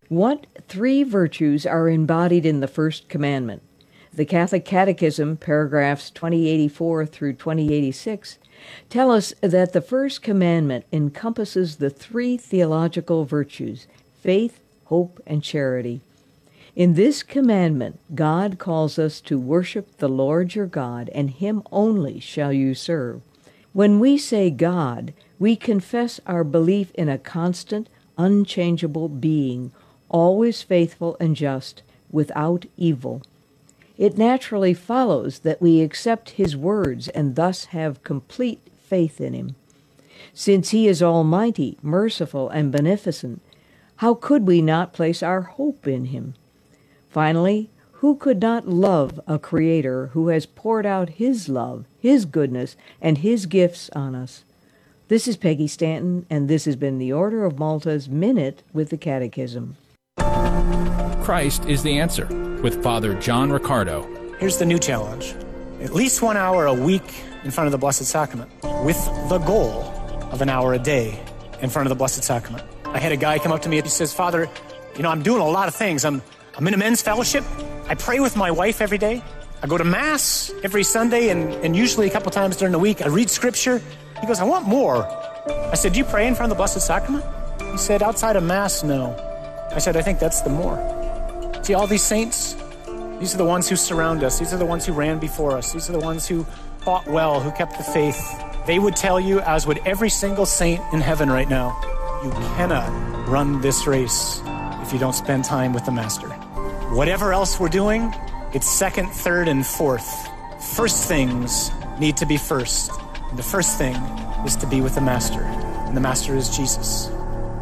What three virtues are embodied in the first commandment? The Catholic Catechism, paragraphs 2084 through 2086, tell us that the first commandment encompasses the three theological virtues, faith, hope, and charity. In this commandment, God calls us to worship the Lord your God, and him only shall you serve. When we say God, we confess our belief in a constant, unchangeable being, always faithful and just, without evil. It naturally follows that we accept his words and thus have complete faith in him. Since he is almighty, merciful, and beneficent, how could we not place our hope in him? Finally, who could not love a Creator who has poured out his love, his goodness, and his gifts on us? This is Peggy Stanton, and this has been the Order of Malta's Minute with the Catechism. Christ is the answer, with Father John Riccardo. Here's the new challenge. At least 1 hour a week in front of the Blessed Sacrament, with the goal of an hour a day in front of the Blessed Sacrament. I had a guy come up to me and he says, Father, I'm doing a lot of things. I'm in a men's fellowship. I pray with my wife every day. I go to Mass every Sunday and usually a couple times during the week. I read Scripture. He goes, I want more. I said, do you pray in front of the Blessed Sacrament? He said, outside of Mass, no. I said, I think that's the more. See, all these saints, these are the ones who surround us. These are the ones who ran before us. These are the ones who fought well, who kept the faith. They would tell you, as would every single saint in heaven right now, you cannot run this race if you don't spend time with the Master. Whatever else we're doing, it's second, third, and fourth. First things need to be first. And the first thing is to be with the Master. And the Master is Jesus.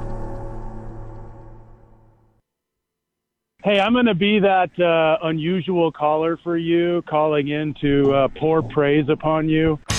Hey, I'm going to be that unusual caller for you, calling in to pour praise upon you.